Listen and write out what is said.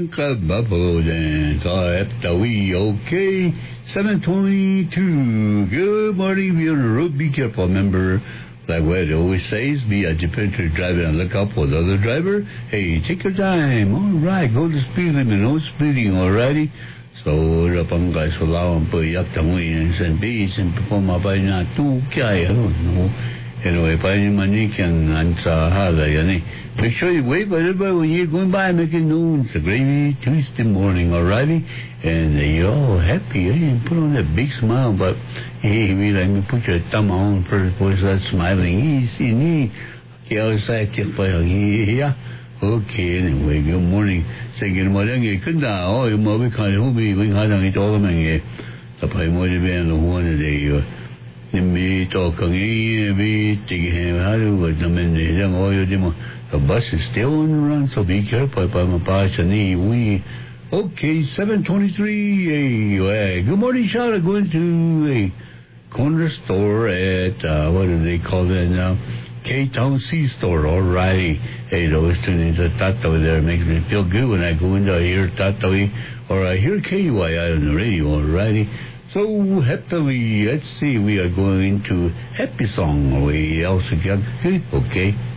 Club Buffalo Dance. After we okay. 7:22. Good morning. Be on the road. Be careful. Remember, like what it always says, be a dependent driver and look out for the other driver. Hey, take your time. All right. Go the speed limit. No speeding. Alrighty. So, rapang guys, wala ang payak tangoy and base and perform by na tu kaya. I don't know. Anyway, pa yung manik yung ansa hala yan eh. Make sure you wave at everybody when you're going by, making noon. It's a gravy Tuesday morning, alrighty? And you're all happy, eh? And put on that big smile, but hey, we like me put your thumb on first, voice that smiling. Easy, knee. Okay, outside, check by yeah. Okay, anyway, good morning. Say good morning, kunda. Oh, yung mga kanil hubi, wing hadang ito all mga tapay mo di ba ang huwan na day. Be talking, be taking how do what the men young oil demo. The bus is still on the run, so be careful. I'm we okay, 7:23. Hey, good morning, Charlotte. Going to a corner store at what do they call it now? K-Town C-Store. Alrighty. Hey, those tuning into Tatawi there makes me feel good when I go into I hear Tatawi or I hear KUI on the radio. Alrighty. So happily, let's see, we are going to happy song. We also got okay.